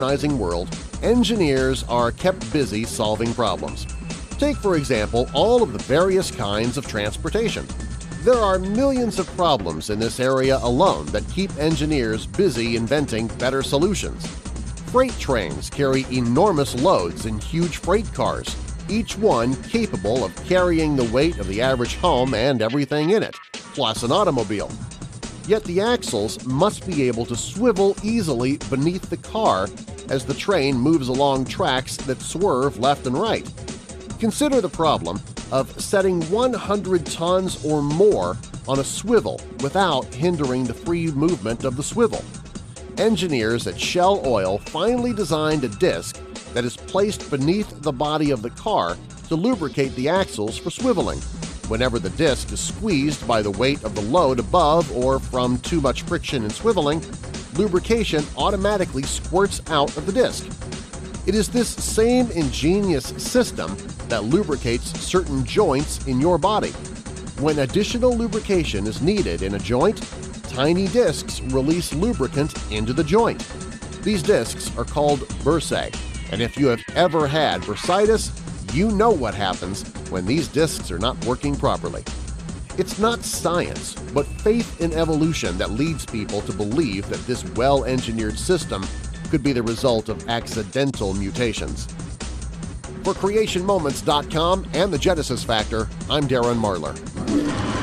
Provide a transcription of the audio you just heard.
modernizing world, engineers are kept busy solving problems. Take, for example, all of the various kinds of transportation. There are millions of problems in this area alone that keep engineers busy inventing better solutions. Freight trains carry enormous loads in huge freight cars, each one capable of carrying the weight of the average home and everything in it, plus an automobile. Yet the axles must be able to swivel easily beneath the car as the train moves along tracks that swerve left and right. Consider the problem of setting 100 tons or more on a swivel without hindering the free movement of the swivel. Engineers at Shell Oil finally designed a disc that is placed beneath the body of the car to lubricate the axles for swiveling. Whenever the disc is squeezed by the weight of the load above or from too much friction in swiveling, lubrication automatically squirts out of the disc. It is this same ingenious system that lubricates certain joints in your body. When additional lubrication is needed in a joint, tiny discs release lubricant into the joint. These discs are called bursae, and if you have ever had bursitis, you know what happens when these discs are not working properly. It's not science, but faith in evolution that leads people to believe that this well-engineered system could be the result of accidental mutations. For CreationMoments.com and the Genesis Factor, I'm Darren Marlar.